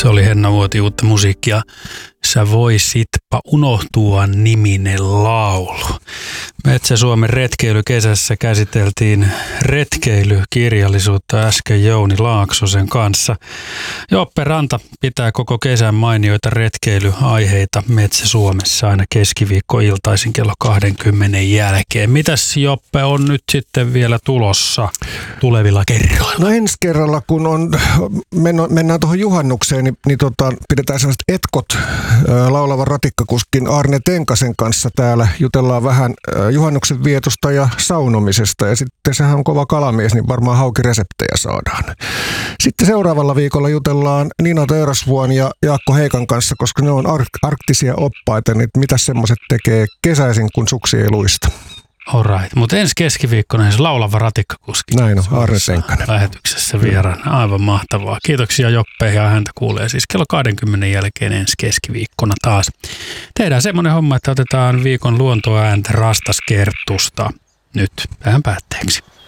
Se oli Henna Vuoti uutta musiikkia. Sä voisitpa unohtua -niminen laulu. Metsä-Suomen retkeilykesässä käsiteltiin retkeilykirjallisuutta äsken Jouni Laaksosen kanssa. Joppe Ranta pitää koko kesän mainioita retkeilyaiheita Metsä-Suomessa aina keskiviikkoiltaisin kello 20 jälkeen. Mitäs Joppe on nyt sitten vielä tulossa tulevilla kerroilla? No ensi kerralla, kun mennään tuohon juhannukseen, niin pidetään sellaiset etkot laulavan ratikkakuskin Arne Tenkasen kanssa täällä. Jutellaan vähän juhannuksen vietosta ja saunomisesta, ja sitten sehän on kova kalamies, niin varmaan haukireseptejä saadaan. Sitten seuraavalla viikolla jutellaan Nina Teurasvuon ja Jaakko Heikan kanssa, koska ne on arktisia oppaita, niin mitä semmoiset tekee kesäisin, kun suksi ei luista. Alright, mutta ensi keskiviikkona se laulava ratikkakuski. Näin on, Arne Tenkanen. Lähetyksessä vieraana. Aivan mahtavaa. Kiitoksia Joppe, ja häntä kuulee siis kello 20 jälkeen ensi keskiviikkona taas. Tehdään semmoinen homma, että otetaan viikon luontoääntä Rastaskertusta nyt tähän päätteeksi.